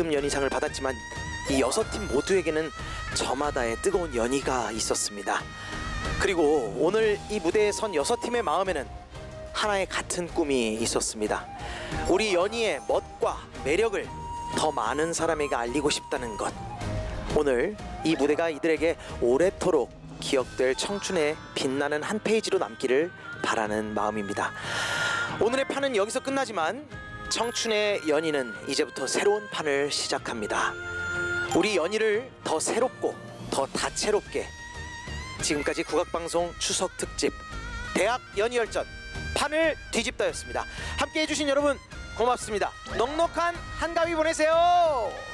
골든 연희상을 받았지만 이 6팀 모두에게는 저마다의 뜨거운 연희가 있었습니다. 그리고 오늘 이 무대에 선 6팀의 마음에는 하나의 같은 꿈이 있었습니다. 우리 연희의 멋과 매력을 더 많은 사람에게 알리고 싶다는 것. 오늘 이 무대가 이들에게 오래도록 기억될 청춘의 빛나는 한 페이지로 남기를 바라는 마음입니다. 오늘의 판은 여기서 끝나지만 청춘의 연희는 이제부터 새로운 판을 시작합니다. 우리 연희를 더 새롭고 더 다채롭게. 지금까지 국악방송 추석 특집 대학 연희열전 판을 뒤집다였습니다. 함께 해주신 여러분 고맙습니다. 넉넉한 한가위 보내세요.